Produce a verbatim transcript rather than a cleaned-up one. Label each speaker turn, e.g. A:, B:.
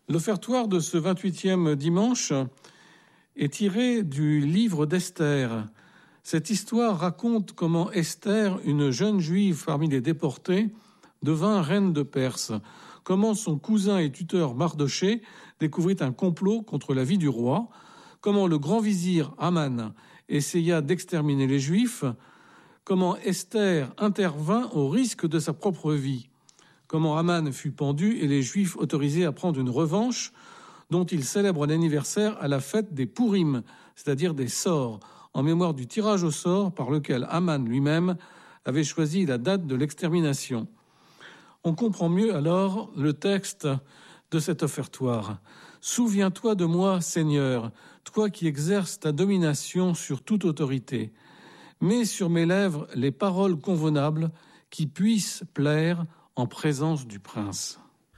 A: L'offertoire de ce vingt-huitième dimanche est tiré du livre d'Esther. Cette histoire raconte comment Esther, une jeune juive parmi les déportés, devint reine de Perse. Comment son cousin et tuteur Mardochée découvrit un complot contre la vie du roi. Comment le grand vizir Aman essaya d'exterminer les Juifs. Comment Esther intervint au risque de sa propre vie. Comment Aman fut pendu et les Juifs autorisés à prendre une revanche dont ils célèbrent l'anniversaire à la fête des Pourim, c'est-à-dire des sorts, en mémoire du tirage au sort par lequel Aman lui-même avait choisi la date de l'extermination. On comprend mieux alors le texte de cet offertoire. « Souviens-toi de moi, Seigneur, toi qui exerces ta domination sur toute autorité. Mets sur mes lèvres les paroles convenables qui puissent plaire en présence du prince. »